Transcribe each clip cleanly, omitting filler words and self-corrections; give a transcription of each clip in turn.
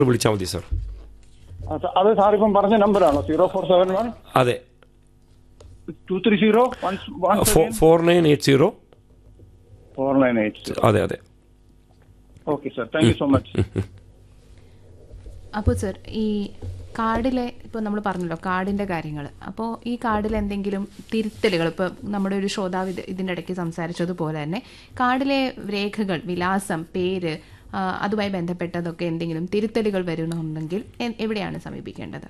വിളിച്ചാൽ മതി സാർ. അത് സാർ ഇപ്പം പറഞ്ഞ നമ്പറാണോ? 0471 അതെ, 230 4980. 4980. അതെ അതെ. Okay sir, thank you so much. അപ്പോൾ സർ, ഈ കാർഡിലെ ഇപ്പോൾ നമ്മൾ പറഞ്ഞല്ലോ കാർഡിൻ്റെ കാര്യങ്ങൾ, അപ്പോൾ ഈ കാർഡിൽ എന്തെങ്കിലും തിരുത്തലുകൾ, ഇപ്പോൾ നമ്മുടെ ഒരു ശ്രോതാവ് ഇതിൻ്റെ ഇടയ്ക്ക് സംസാരിച്ചതുപോലെ തന്നെ കാർഡിലെ രേഖകൾ, വിലാസം, പേര്, അതുമായി ബന്ധപ്പെട്ടതൊക്കെ എന്തെങ്കിലും തിരുത്തലുകൾ വരണമെന്നുണ്ടെങ്കിൽ എവിടെയാണ് സമീപിക്കേണ്ടത്?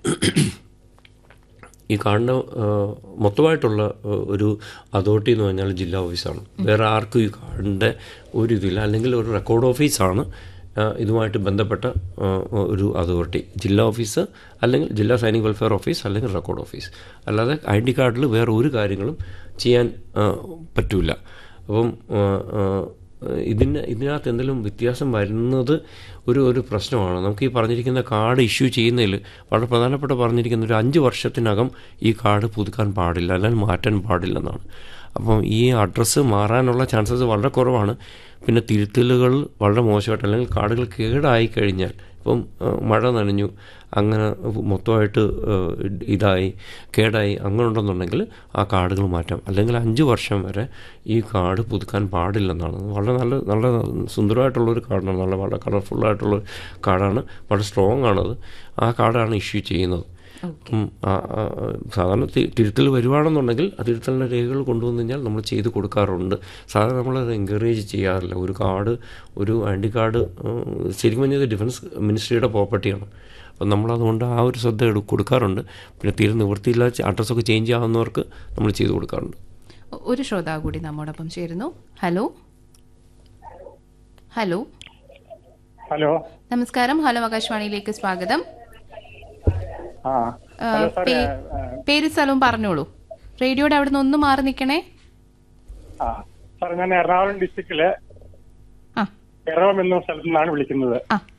ഈ കാർഡിന് മൊത്തമായിട്ടുള്ള ഒരു അതോറിറ്റി എന്ന് പറഞ്ഞാൽ ജില്ലാ ഓഫീസാണ്. വേറെ ആർക്കും ഈ കാർഡിൻ്റെ ഒരു ഇതില്ല. അല്ലെങ്കിൽ ഒരു റെക്കോർഡ് ഓഫീസാണ് ഇതുമായിട്ട് ബന്ധപ്പെട്ട ഒരു അതോറിറ്റി. ജില്ലാ ഓഫീസ് അല്ലെങ്കിൽ ജില്ലാ സൈനിക് വെൽഫെയർ ഓഫീസ് അല്ലെങ്കിൽ റെക്കോർഡ് ഓഫീസ്. അല്ലാതെ ID കാർഡിൽ വേറെ ഒരു കാര്യങ്ങളും ചെയ്യാൻ പറ്റില്ല. അപ്പം ഇതിനകത്ത് എന്തെങ്കിലും വ്യത്യാസം വരുന്നത് ഒരു പ്രശ്നമാണ്. നമുക്ക് ഈ പറഞ്ഞിരിക്കുന്ന കാർഡ് ഇഷ്യൂ ചെയ്യുന്നതിൽ വളരെ പ്രധാനപ്പെട്ട പറഞ്ഞിരിക്കുന്ന ഒരു 5 വർഷത്തിനകം ഈ കാർഡ് പുതുക്കാൻ പാടില്ല, അല്ലെങ്കിൽ മാറ്റാൻ പാടില്ലെന്നാണ്. അപ്പം ഈ അഡ്രസ്സ് മാറാനുള്ള ചാൻസസ് വളരെ കുറവാണ്. പിന്നെ തിരുത്തലുകൾ വളരെ മോശമായിട്ട്, അല്ലെങ്കിൽ കാർഡുകൾ കേടായി കഴിഞ്ഞാൽ, ഇപ്പം മഴ നനഞ്ഞു അങ്ങനെ മൊത്തമായിട്ട് കേടായി അങ്ങനെ ഉണ്ടെന്നുണ്ടെങ്കിൽ ആ കാർഡുകൾ മാറ്റാം. അല്ലെങ്കിൽ 5 വർഷം വരെ ഈ കാർഡ് പുതുക്കാൻ പാടില്ലെന്നാണ്. വളരെ നല്ല സുന്ദരമായിട്ടുള്ളൊരു കാർഡാണ്, വളരെ കളർഫുള്ളായിട്ടുള്ള കാർഡാണ്, വളരെ സ്ട്രോങ് ആണത്. ആ കാർഡാണ് ഇഷ്യൂ ചെയ്യുന്നത്. സാധാരണ തിരുത്തൽ വരുവാണെന്നുണ്ടെങ്കിൽ ആ തിരുത്തലിൻ്റെ രേഖകൾ കൊണ്ടുവന്നു കഴിഞ്ഞാൽ നമ്മൾ ചെയ്ത് കൊടുക്കാറുണ്ട്. സാധാരണ നമ്മളത് എൻകറേജ് ചെയ്യാറില്ല. ഒരു ID കാർഡ് ശരിക്കും പറഞ്ഞത് ഡിഫൻസ് മിനിസ്ട്രിയുടെ പ്രോപ്പർട്ടിയാണ്. അപ്പം നമ്മളതുകൊണ്ട് ആ ഒരു ശ്രദ്ധ കൊടുക്കാറുണ്ട്. പിന്നെ തീരെ നിവൃത്തിയില്ല, അഡ്രസ്സൊക്കെ ചേഞ്ച് ആവുന്നവർക്ക് നമ്മൾ ചെയ്ത് കൊടുക്കാറുണ്ട്. ഒരു ശ്രോതാവ് കൂടി നമ്മോടൊപ്പം ചേരുന്നു. ഹലോ ഹലോ ഹലോ, നമസ്കാരം. ഹലോ ആകാശവാണിയിലേക്ക് സ്വാഗതം. പേര് സ്ഥലവും പറഞ്ഞോളൂ. റേഡിയോയുടെ അവിടെ നിന്ന് ഒന്ന് മാറി നിൽക്കണേ. സാർ, ഞാൻ എറണാകുളം ഡിസ്ട്രിക്റ്റിലെ എറവം എന്ന സ്ഥലത്തു നിന്നാണ് വിളിക്കുന്നത്.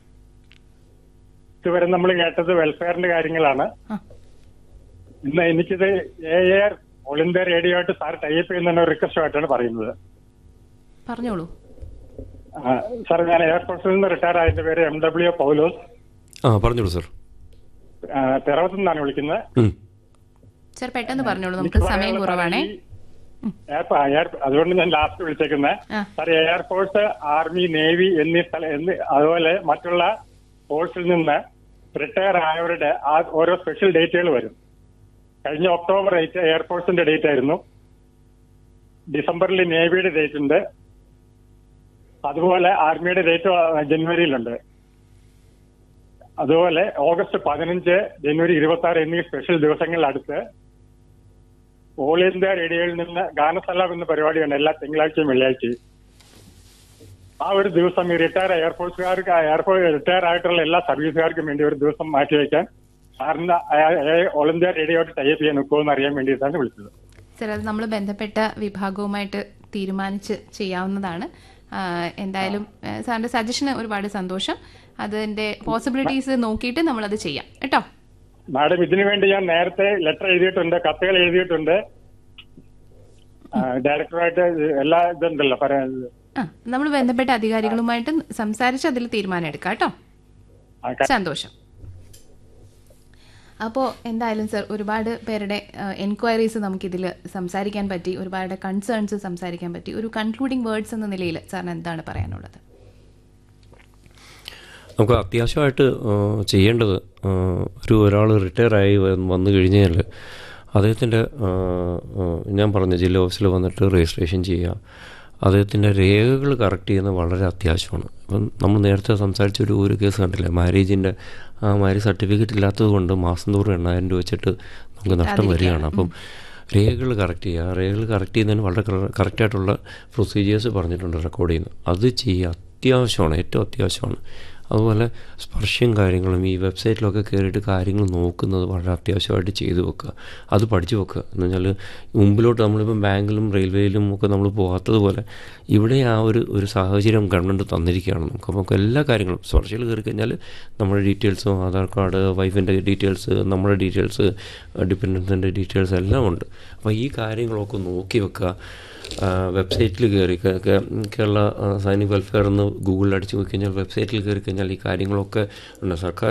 ഇതുവരെ നമ്മൾ കേട്ടത് വെൽഫെയറിന്റെ കാര്യങ്ങളാണ്. ഇന്ന് എനിക്കിത് AAR ഓൾ ഇന്ത്യ റേഡിയോ ആയിട്ട് സാർ ടൈപ്പ് ചെയ്യുന്ന റിക്വസ്റ്റ് ആയിട്ടാണ് പറയുന്നത്. പറഞ്ഞോളൂ സാർ, ഞാൻ എയർഫോഴ്സിൽ നിന്ന് റിട്ടയർ ആയതിന്റെ പേര് MW പൗലോസ്. പറഞ്ഞോളൂ സാർ. പിറവത്തു നിന്നാണ് വിളിക്കുന്നത്. സാർ പെട്ടെന്ന് പറഞ്ഞോളൂ, നമുക്ക് സമയം കുറവാണേ. അതുകൊണ്ട് ഞാൻ last വിളിച്ചേക്കുന്നത്. Sir, air force, army, navy അതുപോലെ മറ്റുള്ള ഫോഴ്സിൽ നിന്ന് റിട്ടയർ ആയവരുടെ ഓരോ സ്പെഷ്യൽ ഡേറ്റുകൾ വരും. കഴിഞ്ഞ ഒക്ടോബർ 8 എയർഫോഴ്സിന്റെ ഡേറ്റ് ആയിരുന്നു. ഡിസംബറിൽ നേവിയുടെ ഡേറ്റ് ഉണ്ട്. അതുപോലെ ആർമിയുടെ ഡേറ്റ് ജനുവരിയിലുണ്ട്. അതുപോലെ ഓഗസ്റ്റ് 15, ജനുവരി 26 എന്നീ സ്പെഷ്യൽ ദിവസങ്ങളിലടുത്ത് ഓൾ ഇന്ത്യ റേഡിയോയിൽ നിന്ന് ഗാനസലാം എന്ന പരിപാടിയാണ് എല്ലാ തിങ്കളാഴ്ചയും വെള്ളിയാഴ്ചയും. ആ ഒരു ദിവസം ഈ റിട്ടയർ റിട്ടയർ ആയിട്ടുള്ള എല്ലാ സർവീസുകാർക്കും വേണ്ടി ഒരു ദിവസം മാറ്റിവെക്കാൻ സാറിന് ഓൾ ഇന്ത്യ റേഡിയോ ടൈപ്പ് ചെയ്യാൻ ഒക്കുമെന്ന് അറിയാൻ വേണ്ടിയിട്ടാണ് വിളിച്ചത്. സാർ, അത് നമ്മൾ ബന്ധപ്പെട്ട വിഭാഗവുമായിട്ട് തീരുമാനിച്ച് ചെയ്യാവുന്നതാണ്. എന്തായാലും സാറിന്റെ സജഷന് ഒരുപാട് സന്തോഷം. അതിന്റെ പോസിബിലിറ്റീസ് നോക്കിയിട്ട് നമ്മളത് ചെയ്യാം കേട്ടോ. മാഡം, ഇതിനു വേണ്ടി ഞാൻ നേരത്തെ ലെറ്റർ എഴുതിയിട്ടുണ്ട്, കത്തുകൾ എഴുതിയിട്ടുണ്ട്. ഡയറക്ടറായിട്ട് എല്ലാ ഇതുണ്ടല്ലോ പറയാൻ. നമ്മൾ ബന്ധപ്പെട്ട അധികാരികളുമായിട്ട് സംസാരിച്ച് അതിൽ തീരുമാനം എടുക്കാം കേട്ടോ. സന്തോഷം. അപ്പോൾ എന്തായാലും സർ, ഒരുപാട് പേരുടെ എൻക്വയറീസ് നമുക്കിതിൽ സംസാരിക്കാൻ പറ്റി, ഒരുപാട് കൺസേൺസ് സംസാരിക്കാൻ പറ്റി. ഒരു കൺക്ലൂഡിംഗ് വേർഡ്സ് എന്ന നിലയിൽ സാറിന് എന്താണ് പറയാനുള്ളത്? നമുക്ക് അത്യാവശ്യമായിട്ട് ചെയ്യേണ്ടത്, ഒരാൾ റിട്ടയർ ആയി വന്നു കഴിഞ്ഞാൽ അദ്ദേഹത്തിൻ്റെ ഞാൻ പറഞ്ഞ ജില്ലാ ഓഫീസിൽ വന്നിട്ട് രജിസ്ട്രേഷൻ ചെയ്യുക. അദ്ദേഹത്തിൻ്റെ രേഖകൾ കറക്റ്റ് ചെയ്യുന്നത് വളരെ അത്യാവശ്യമാണ്. ഇപ്പം നമ്മൾ നേരത്തെ സംസാരിച്ച ഒരു കേസ് കണ്ടില്ലേ, മാരേജിൻ്റെ മാരേജ് സർട്ടിഫിക്കറ്റ് ഇല്ലാത്തത് കൊണ്ട് മാസം തോറും 8,000 രൂപ വെച്ചിട്ട് നമുക്ക് നഷ്ടം വരികയാണ്. അപ്പം രേഖകൾ കറക്റ്റ് ചെയ്യുക. രേഖകൾ കറക്റ്റ് ചെയ്യുന്നതിന് വളരെ കറക്റ്റായിട്ടുള്ള പ്രൊസീജിയേഴ്സ് പറഞ്ഞിട്ടുണ്ട് റെക്കോർഡ് ചെയ്യുന്നത്. അത് ചെയ്യുക അത്യാവശ്യമാണ്, ഏറ്റവും അത്യാവശ്യമാണ്. അതുപോലെ സ്പർശം കാര്യങ്ങളും ഈ വെബ്സൈറ്റിലൊക്കെ കയറിയിട്ട് കാര്യങ്ങൾ നോക്കുന്നത് വളരെ അത്യാവശ്യമായിട്ട് ചെയ്തു വെക്കുക. അത് പഠിച്ചു വെക്കുക. എന്ന് വെച്ചാൽ മുമ്പിലോട്ട് നമ്മളിപ്പം ബാങ്കിലും റെയിൽവേയിലും ഒക്കെ നമ്മൾ പോകാത്തതുപോലെ ഇവിടെ ആ ഒരു സാഹചര്യം ഗവൺമെൻറ് തന്നിരിക്കുകയാണ്. നമുക്ക് എല്ലാ കാര്യങ്ങളും സ്പർശയിൽ കയറി കഴിഞ്ഞാൽ നമ്മുടെ ഡീറ്റെയിൽസും ആധാർ കാർഡ്, വൈഫിൻ്റെ ഡീറ്റെയിൽസ്, നമ്മുടെ ഡീറ്റെയിൽസ്, ഡിപ്പെൻഡൻസിൻ്റെ ഡീറ്റെയിൽസ് എല്ലാം ഉണ്ട്. അപ്പോൾ ഈ കാര്യങ്ങളൊക്കെ നോക്കി വെക്കുക. വെബ്സൈറ്റിൽ കയറി കേരള സൈനിക് വെൽഫെയർ എന്ന് ഗൂഗിളിൽ അടിച്ചു നോക്കി കഴിഞ്ഞാൽ വെബ്സൈറ്റിൽ കയറി കഴിഞ്ഞാൽ ഈ കാര്യങ്ങളൊക്കെ ഉണ്ട്. സർക്കാർ